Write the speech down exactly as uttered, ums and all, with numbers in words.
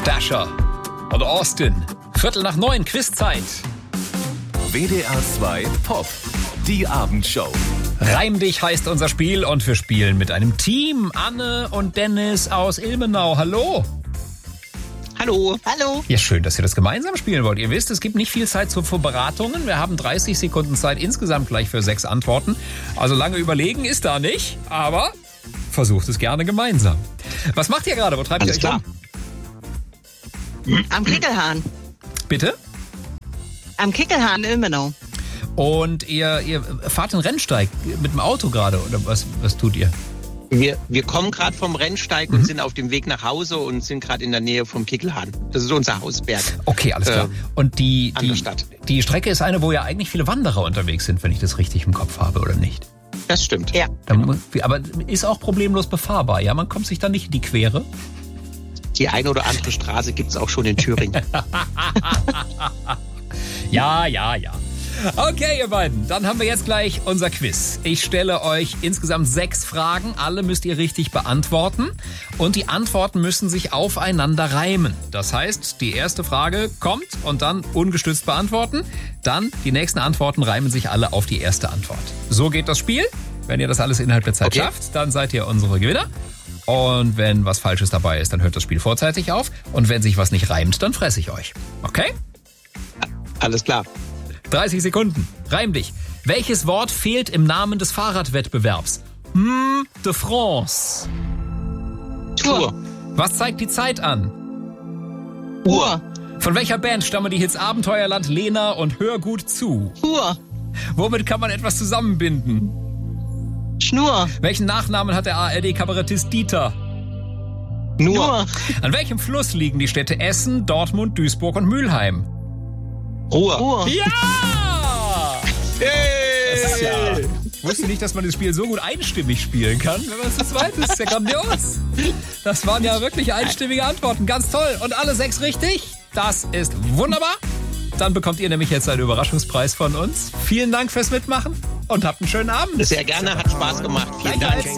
Dasher und Austin. Viertel nach neun, Quizzeit. W D R zwei Pop, die Abendshow. Reim dich heißt unser Spiel und wir spielen mit einem Team. Anne und Dennis aus Ilmenau. Hallo. Hallo. Hallo. Ja, schön, dass ihr das gemeinsam spielen wollt. Ihr wisst, es gibt nicht viel Zeit zur Vorbereitungen. Wir haben dreißig Sekunden Zeit insgesamt gleich für sechs Antworten. Also lange überlegen ist da nicht, aber versucht es gerne gemeinsam. Was macht ihr gerade? Wo treibt Alles ihr euch klar. um? Am Kickelhahn. Bitte? Am Kickelhahn in Ilmenau. Und ihr, ihr fahrt den Rennsteig mit dem Auto gerade oder was, was tut ihr? Wir, wir kommen gerade vom Rennsteig Mhm. und sind auf dem Weg nach Hause und sind gerade in der Nähe vom Kickelhahn. Das ist unser Hausberg. Okay, alles klar. Ähm, Und die, an der die, Stadt. die Strecke ist eine, wo ja eigentlich viele Wanderer unterwegs sind, wenn ich das richtig im Kopf habe, oder nicht? Das stimmt. Ja. Dann mu- Aber ist auch problemlos befahrbar, ja? Man kommt sich da nicht in die Quere. Die eine oder andere Straße gibt's auch schon in Thüringen. Ja, ja, ja. Okay, ihr beiden, dann haben wir jetzt gleich unser Quiz. Ich stelle euch insgesamt sechs Fragen, alle müsst ihr richtig beantworten und die Antworten müssen sich aufeinander reimen. Das heißt, die erste Frage kommt und dann ungestützt beantworten, dann die nächsten Antworten reimen sich alle auf die erste Antwort. So geht das Spiel. Wenn ihr das alles innerhalb der Zeit Okay. schafft, dann seid ihr unsere Gewinner. Und wenn was Falsches dabei ist, dann hört das Spiel vorzeitig auf. Und wenn sich was nicht reimt, dann fresse ich euch. Okay? Alles klar. dreißig Sekunden. Reim dich. Welches Wort fehlt im Namen des Fahrradwettbewerbs? Hm, de France. Tour. Was zeigt die Zeit an? Uhr. Von welcher Band stammen die Hits Abenteuerland, Lena und Hör gut zu? Uhr. Womit kann man etwas zusammenbinden? Schnur. Welchen Nachnamen hat der A R D-Kabarettist Dieter? Nur. Nur. An welchem Fluss liegen die Städte Essen, Dortmund, Duisburg und Mülheim? Ruhe. Uhr. Ja! Das ist ja. Hey! Ich wusste nicht, dass man das Spiel so gut einstimmig spielen kann, wenn man es zu zweit ist. Das ist ja grandios. Das waren ja wirklich einstimmige Antworten. Ganz toll. Und alle sechs richtig. Das ist wunderbar. Dann bekommt ihr nämlich jetzt einen Überraschungspreis von uns. Vielen Dank fürs Mitmachen und habt einen schönen Abend. Sehr gerne, hat Spaß gemacht. Vielen Dank. Gleichfalls.